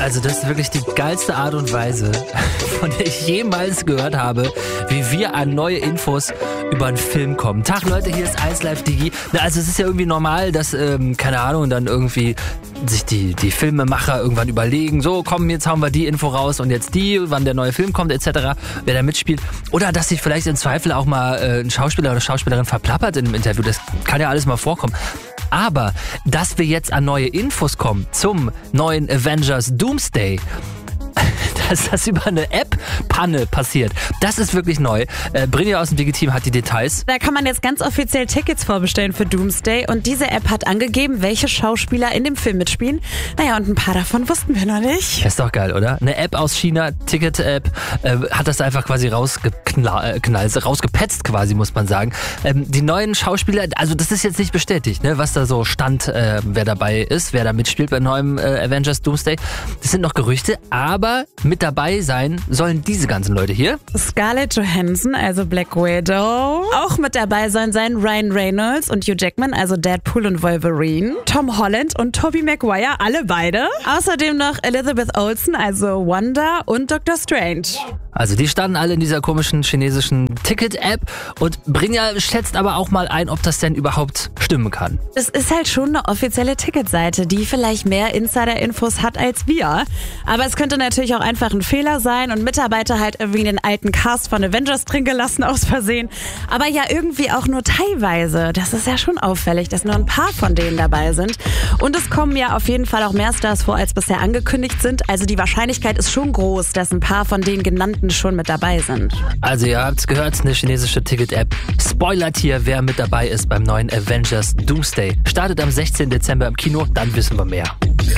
Also das ist wirklich die geilste Art und Weise, von der ich jemals gehört habe, wie wir an neue Infos über einen Film kommen. Tag Leute, hier ist 1Live Digi. Also es ist ja irgendwie normal, dass, keine Ahnung, dann irgendwie sich die Filmemacher irgendwann überlegen, so komm, jetzt hauen wir die Info raus und jetzt die, wann der neue Film kommt etc., wer da mitspielt. Oder dass sich vielleicht im Zweifel auch mal ein Schauspieler oder Schauspielerin verplappert in einem Interview. Das kann ja alles mal vorkommen. Aber, dass wir jetzt an neue Infos kommen zum neuen Avengers Doomsday, dass das über eine App-Panne passiert, das ist wirklich neu. Brinja aus dem Digi-Team hat die Details. Da kann man jetzt ganz offiziell Tickets vorbestellen für Doomsday und diese App hat angegeben, welche Schauspieler in dem Film mitspielen. Naja, und ein paar davon wussten wir noch nicht. Ist doch geil, oder? Eine App aus China, Ticket-App, hat das einfach quasi rausgepetzt quasi, muss man sagen. Die neuen Schauspieler, also das ist jetzt nicht bestätigt, ne, was da so stand, wer dabei ist, wer da mitspielt bei neuem Avengers Doomsday. Das sind noch Gerüchte, aber mit dabei sein sollen diese ganzen Leute hier. Scarlett Johansson, also Black Widow. Auch mit dabei sollen sein Ryan Reynolds und Hugh Jackman, also Deadpool und Wolverine. Tom Holland und Tobey Maguire, alle beide. Außerdem noch Elizabeth Olsen, also Wanda und Doctor Strange. Also die standen alle in dieser komischen chinesischen Ticket-App und Brinja schätzt aber auch mal ein, ob das denn überhaupt stimmen kann. Es ist halt schon eine offizielle Ticketseite, die vielleicht mehr Insider-Infos hat als wir. Aber es könnte natürlich auch einfach ein Fehler sein und Mitarbeiter halt irgendwie den alten Cast von Avengers drin gelassen aus Versehen. Aber ja irgendwie auch nur teilweise. Das ist ja schon auffällig, dass nur ein paar von denen dabei sind. Und es kommen ja auf jeden Fall auch mehr Stars vor, als bisher angekündigt sind. Also die Wahrscheinlichkeit ist schon groß, dass ein paar von den genannten schon mit dabei sind. Also ihr habt's gehört, eine chinesische Ticket-App spoilert hier, wer mit dabei ist beim neuen Avengers Doomsday. Startet am 16. Dezember im Kino, dann wissen wir mehr.